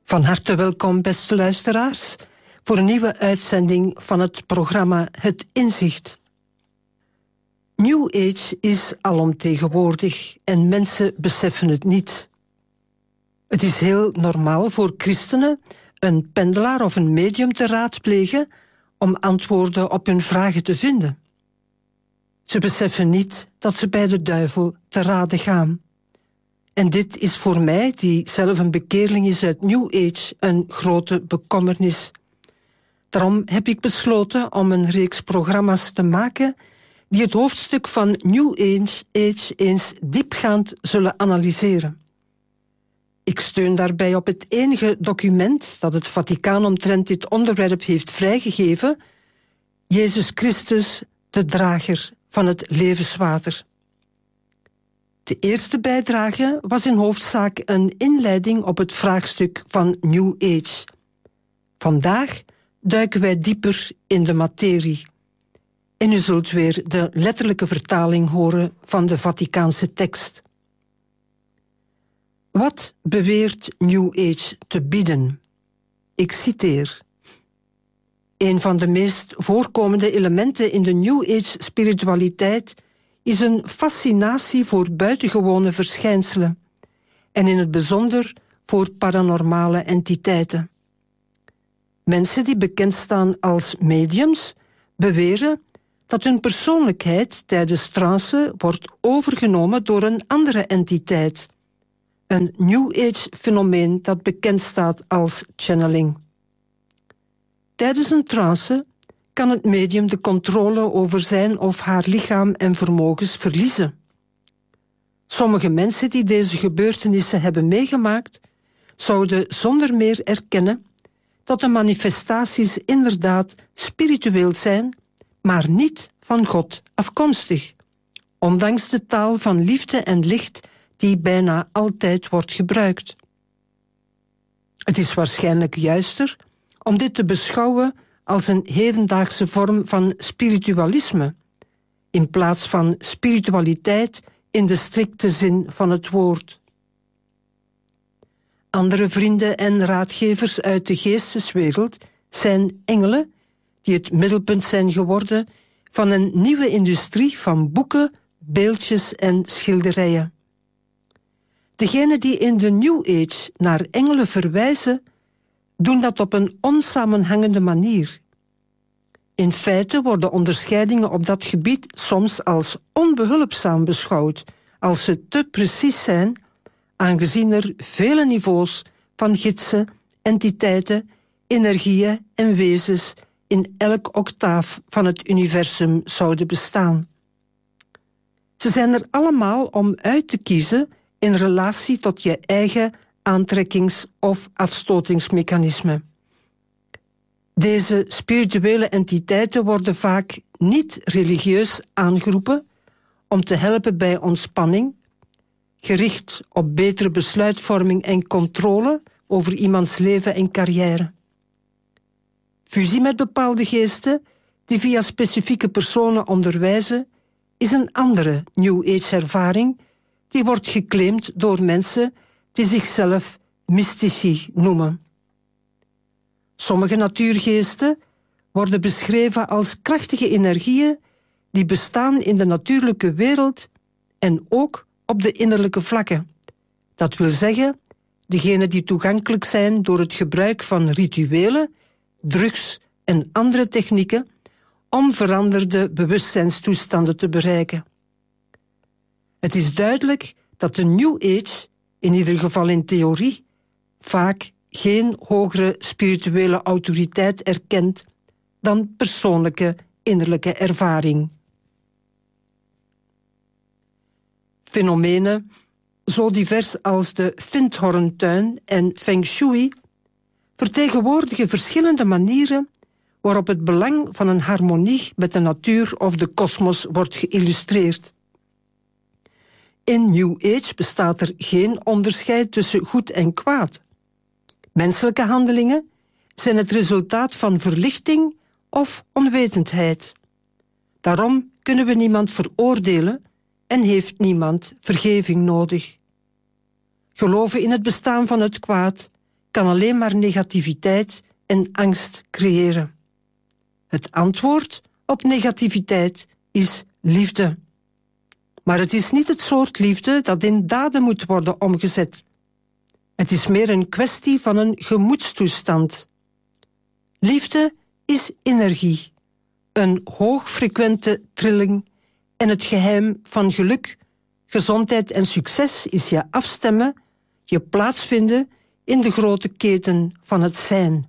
Van harte welkom, beste luisteraars, voor een nieuwe uitzending van het programma Het Inzicht. New Age is alomtegenwoordig en mensen beseffen het niet. Het is heel normaal voor christenen een pendelaar of een medium te raadplegen om antwoorden op hun vragen te vinden. Ze beseffen niet dat ze bij de duivel te rade gaan. En dit is voor mij, die zelf een bekeerling is uit New Age, een grote bekommernis. Daarom heb ik besloten om een reeks programma's te maken die het hoofdstuk van New Age eens diepgaand zullen analyseren. Ik steun daarbij op het enige document dat het Vaticaan omtrent dit onderwerp heeft vrijgegeven, Jezus Christus, de drager van het levenswater. De eerste bijdrage was in hoofdzaak een inleiding op het vraagstuk van New Age. Vandaag duiken wij dieper in de materie. En u zult weer de letterlijke vertaling horen van de Vaticaanse tekst. Wat beweert New Age te bieden? Ik citeer. Een van de meest voorkomende elementen in de New Age spiritualiteit is een fascinatie voor buitengewone verschijnselen en in het bijzonder voor paranormale entiteiten. Mensen die bekend staan als mediums beweren dat hun persoonlijkheid tijdens trance wordt overgenomen door een andere entiteit, een New Age fenomeen dat bekend staat als channeling. Tijdens een trance kan het medium de controle over zijn of haar lichaam en vermogens verliezen. Sommige mensen die deze gebeurtenissen hebben meegemaakt, zouden zonder meer erkennen dat de manifestaties inderdaad spiritueel zijn, maar niet van God afkomstig, ondanks de taal van liefde en licht die bijna altijd wordt gebruikt. Het is waarschijnlijk juister om dit te beschouwen als een hedendaagse vorm van spiritualisme, in plaats van spiritualiteit in de strikte zin van het woord. Andere vrienden en raadgevers uit de geesteswereld zijn engelen die het middelpunt zijn geworden van een nieuwe industrie van boeken, beeldjes en schilderijen. Degenen die in de New Age naar engelen verwijzen, doen dat op een onsamenhangende manier. In feite worden onderscheidingen op dat gebied soms als onbehulpzaam beschouwd, als ze te precies zijn, aangezien er vele niveaus van gidsen, entiteiten, energieën en wezens in elk octaaf van het universum zouden bestaan. Ze zijn er allemaal om uit te kiezen in relatie tot je eigen aantrekkings- of afstotingsmechanisme. Deze spirituele entiteiten worden vaak niet religieus aangeroepen om te helpen bij ontspanning, gericht op betere besluitvorming en controle over iemands leven en carrière. Fusie met bepaalde geesten die via specifieke personen onderwijzen is een andere New Age ervaring die wordt geclaimd door mensen die zichzelf mystici noemen. Sommige natuurgeesten worden beschreven als krachtige energieën die bestaan in de natuurlijke wereld en ook op de innerlijke vlakken. Dat wil zeggen, degenen die toegankelijk zijn door het gebruik van rituelen, drugs en andere technieken om veranderde bewustzijnstoestanden te bereiken. Het is duidelijk dat de New Age, in ieder geval in theorie, vaak geen hogere spirituele autoriteit erkent dan persoonlijke innerlijke ervaring. Fenomenen, zo divers als de Vindhorntuin en Feng Shui, vertegenwoordigen verschillende manieren waarop het belang van een harmonie met de natuur of de kosmos wordt geïllustreerd. In New Age bestaat er geen onderscheid tussen goed en kwaad. Menselijke handelingen zijn het resultaat van verlichting of onwetendheid. Daarom kunnen we niemand veroordelen en heeft niemand vergeving nodig. Geloven in het bestaan van het kwaad kan alleen maar negativiteit en angst creëren. Het antwoord op negativiteit is liefde. Maar het is niet het soort liefde dat in daden moet worden omgezet. Het is meer een kwestie van een gemoedstoestand. Liefde is energie, een hoogfrequente trilling en het geheim van geluk, gezondheid en succes is je afstemmen, je plaatsvinden in de grote keten van het zijn.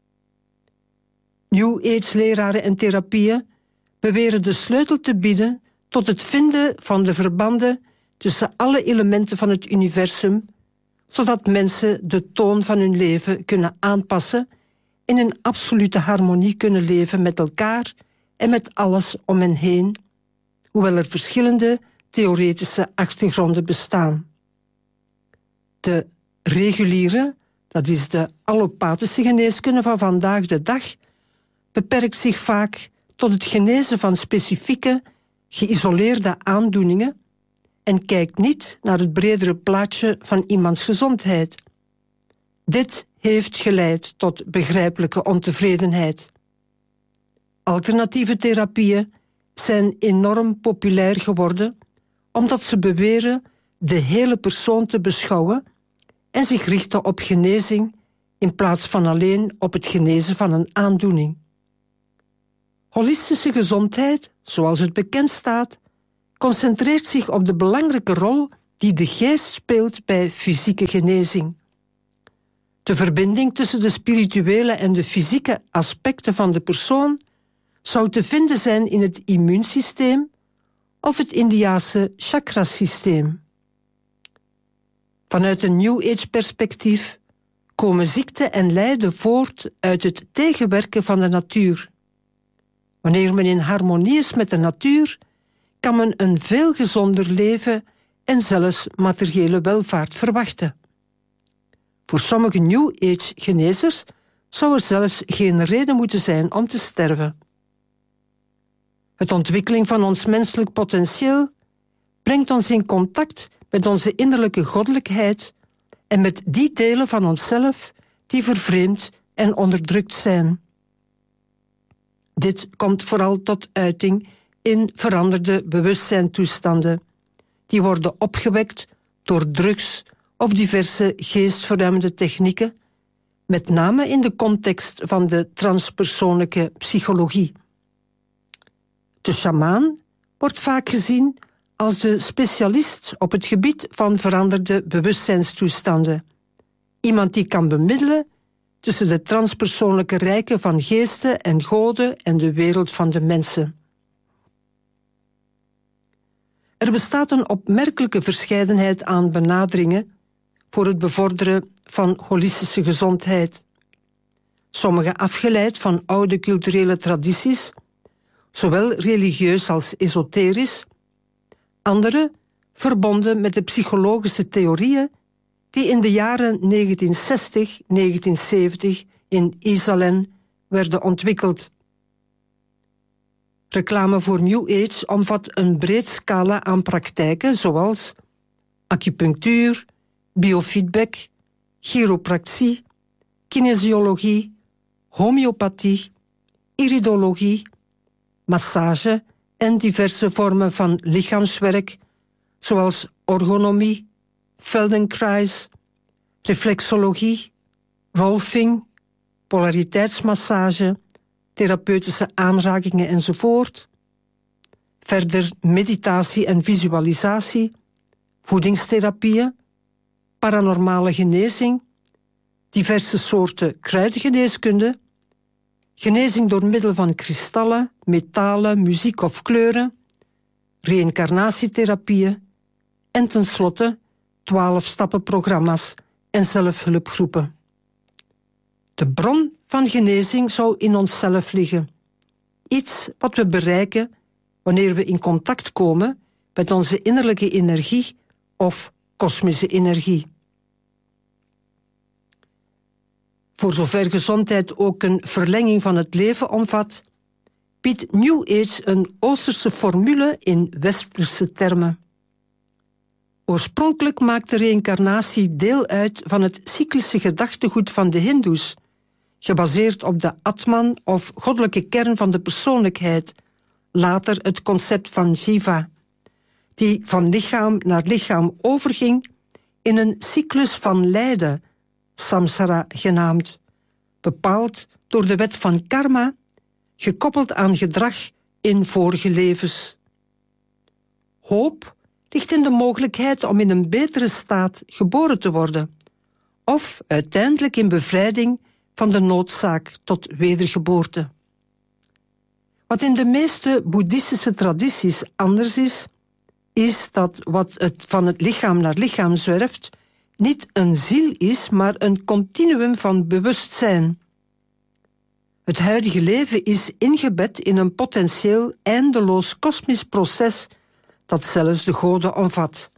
New Age-leraren en therapieën beweren de sleutel te bieden tot het vinden van de verbanden tussen alle elementen van het universum, zodat mensen de toon van hun leven kunnen aanpassen en in absolute harmonie kunnen leven met elkaar en met alles om hen heen, hoewel er verschillende theoretische achtergronden bestaan. De reguliere, dat is de allopathische geneeskunde van vandaag de dag, beperkt zich vaak tot het genezen van specifieke, geïsoleerde aandoeningen en kijkt niet naar het bredere plaatje van iemands gezondheid. Dit heeft geleid tot begrijpelijke ontevredenheid. Alternatieve therapieën zijn enorm populair geworden omdat ze beweren de hele persoon te beschouwen en zich richten op genezing in plaats van alleen op het genezen van een aandoening. Holistische gezondheid, zoals het bekend staat, concentreert zich op de belangrijke rol die de geest speelt bij fysieke genezing. De verbinding tussen de spirituele en de fysieke aspecten van de persoon zou te vinden zijn in het immuunsysteem of het Indiase chakrasysteem. Vanuit een New Age perspectief komen ziekte en lijden voort uit het tegenwerken van de natuur. Wanneer men in harmonie is met de natuur, kan men een veel gezonder leven en zelfs materiële welvaart verwachten. Voor sommige New Age genezers zou er zelfs geen reden moeten zijn om te sterven. Het ontwikkeling van ons menselijk potentieel brengt ons in contact met onze innerlijke goddelijkheid en met die delen van onszelf die vervreemd en onderdrukt zijn. Dit komt vooral tot uiting in veranderde bewustzijntoestanden, die worden opgewekt door drugs of diverse geestverruimende technieken, met name in de context van de transpersoonlijke psychologie. De sjamaan wordt vaak gezien als de specialist op het gebied van veranderde bewustzijnstoestanden. Iemand die kan bemiddelen tussen de transpersoonlijke rijken van geesten en goden en de wereld van de mensen. Er bestaat een opmerkelijke verscheidenheid aan benaderingen voor het bevorderen van holistische gezondheid. Sommige afgeleid van oude culturele tradities, zowel religieus als esoterisch, andere verbonden met de psychologische theorieën die in de jaren 1960-1970 in Isalen werden ontwikkeld. Reclame voor New Age omvat een breed scala aan praktijken zoals acupunctuur, biofeedback, chiropractie, kinesiologie, homeopathie, iridologie, massage en diverse vormen van lichaamswerk zoals orgonomie, Feldenkrais, reflexologie, rolfing, polariteitsmassage, therapeutische aanrakingen enzovoort. Verder meditatie en visualisatie, voedingstherapieën, paranormale genezing, diverse soorten kruidengeneeskunde, genezing door middel van kristallen, metalen, muziek of kleuren, reïncarnatietherapieën en tenslotte 12-stappenprogramma's en zelfhulpgroepen. De bron van genezing zou in onszelf liggen. Iets wat we bereiken wanneer we in contact komen met onze innerlijke energie of kosmische energie. Voor zover gezondheid ook een verlenging van het leven omvat, biedt New Age een Oosterse formule in westerse termen. Oorspronkelijk maakt de reïncarnatie deel uit van het cyclische gedachtegoed van de Hindoes, gebaseerd op de Atman of goddelijke kern van de persoonlijkheid, later het concept van Shiva, die van lichaam naar lichaam overging in een cyclus van lijden, samsara genaamd, bepaald door de wet van karma, gekoppeld aan gedrag in vorige levens. Hoop ligt in de mogelijkheid om in een betere staat geboren te worden, of uiteindelijk in bevrijding van de noodzaak tot wedergeboorte. Wat in de meeste boeddhistische tradities anders is dat wat het van het lichaam naar lichaam zwerft, niet een ziel is, maar een continuum van bewustzijn. Het huidige leven is ingebed in een potentieel eindeloos kosmisch proces dat zelfs de goden omvat.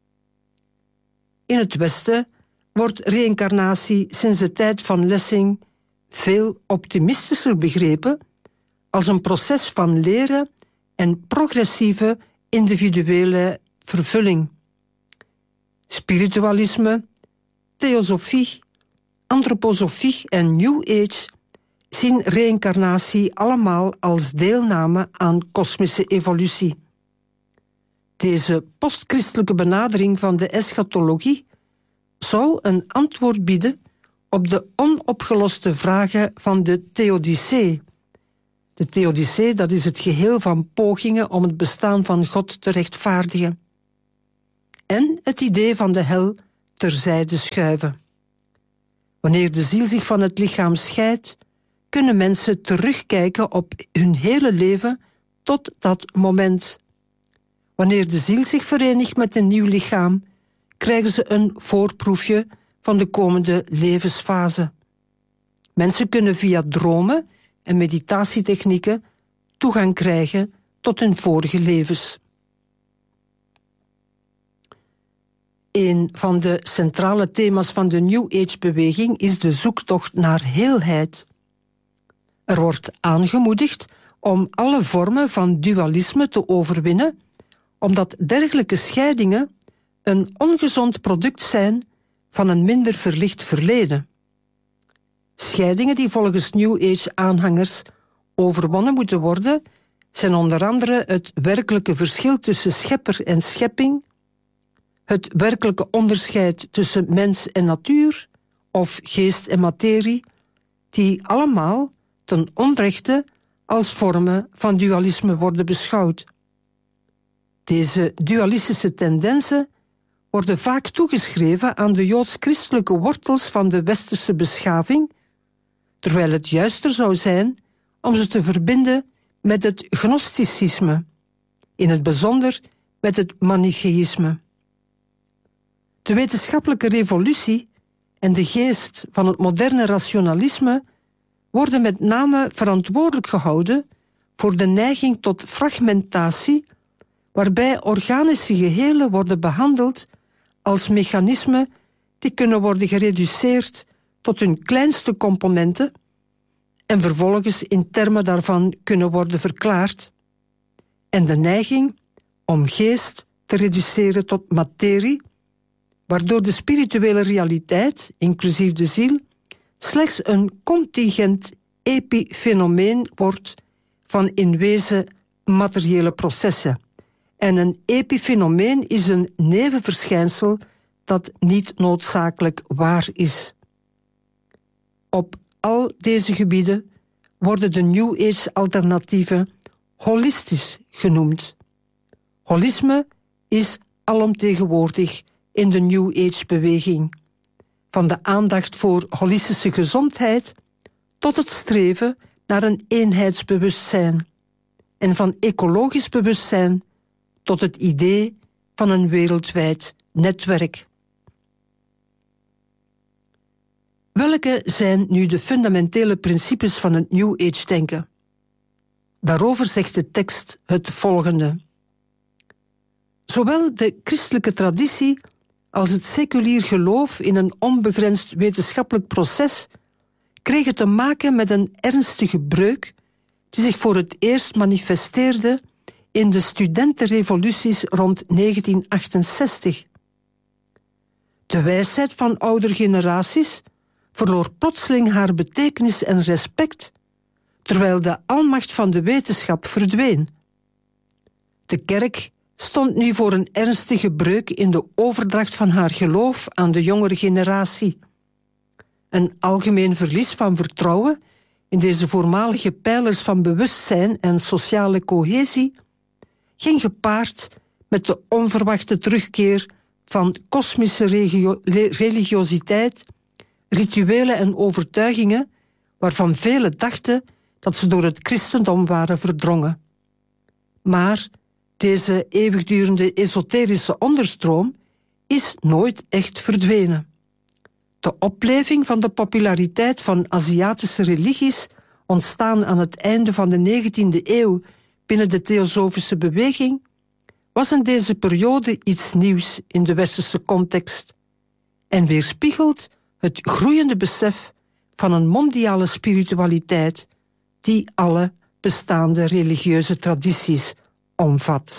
In het Westen wordt reïncarnatie sinds de tijd van Lessing veel optimistischer begrepen als een proces van leren en progressieve individuele vervulling. Spiritualisme, theosofie, antroposofie en New Age zien reïncarnatie allemaal als deelname aan kosmische evolutie. Deze postchristelijke benadering van de eschatologie zou een antwoord bieden op de onopgeloste vragen van de Theodicee. De Theodicee, dat is het geheel van pogingen om het bestaan van God te rechtvaardigen. En het idee van de hel terzijde schuiven. Wanneer de ziel zich van het lichaam scheidt, kunnen mensen terugkijken op hun hele leven tot dat moment. Wanneer de ziel zich verenigt met een nieuw lichaam, krijgen ze een voorproefje van de komende levensfase. Mensen kunnen via dromen en meditatietechnieken toegang krijgen tot hun vorige levens. Een van de centrale thema's van de New Age-beweging is de zoektocht naar heelheid. Er wordt aangemoedigd om alle vormen van dualisme te overwinnen, omdat dergelijke scheidingen een ongezond product zijn van een minder verlicht verleden. Scheidingen die volgens New Age-aanhangers overwonnen moeten worden, zijn onder andere het werkelijke verschil tussen schepper en schepping, het werkelijke onderscheid tussen mens en natuur, of geest en materie, die allemaal ten onrechte als vormen van dualisme worden beschouwd. Deze dualistische tendensen worden vaak toegeschreven aan de joods-christelijke wortels van de westerse beschaving, terwijl het juister zou zijn om ze te verbinden met het gnosticisme, in het bijzonder met het manicheïsme. De wetenschappelijke revolutie en de geest van het moderne rationalisme worden met name verantwoordelijk gehouden voor de neiging tot fragmentatie, waarbij organische gehelen worden behandeld als mechanismen die kunnen worden gereduceerd tot hun kleinste componenten en vervolgens in termen daarvan kunnen worden verklaard, en de neiging om geest te reduceren tot materie, waardoor de spirituele realiteit, inclusief de ziel, slechts een contingent epifenomeen wordt van in wezen materiële processen. En een epifenomeen is een nevenverschijnsel dat niet noodzakelijk waar is. Op al deze gebieden worden de New Age-alternatieven holistisch genoemd. Holisme is alomtegenwoordig in de New Age-beweging. Van de aandacht voor holistische gezondheid tot het streven naar een eenheidsbewustzijn. En van ecologisch bewustzijn tot het idee van een wereldwijd netwerk. Welke zijn nu de fundamentele principes van het New Age-denken? Daarover zegt de tekst het volgende. Zowel de christelijke traditie als het seculier geloof in een onbegrensd wetenschappelijk proces kregen te maken met een ernstige breuk die zich voor het eerst manifesteerde in de studentenrevoluties rond 1968. De wijsheid van oudere generaties verloor plotseling haar betekenis en respect, terwijl de almacht van de wetenschap verdween. De kerk stond nu voor een ernstige breuk in de overdracht van haar geloof aan de jongere generatie. Een algemeen verlies van vertrouwen in deze voormalige pijlers van bewustzijn en sociale cohesie ging gepaard met de onverwachte terugkeer van kosmische religiositeit, rituelen en overtuigingen waarvan velen dachten dat ze door het christendom waren verdrongen. Maar deze eeuwigdurende esoterische onderstroom is nooit echt verdwenen. De opleving van de populariteit van Aziatische religies, ontstaan aan het einde van de 19e eeuw binnen de theosofische beweging, was in deze periode iets nieuws in de westerse context en weerspiegelt het groeiende besef van een mondiale spiritualiteit die alle bestaande religieuze tradities omvat.